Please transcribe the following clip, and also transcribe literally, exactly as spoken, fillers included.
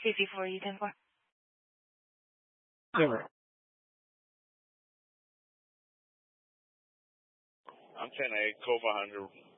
C C four you ten four. Over. I'm ten eight, code five hundred.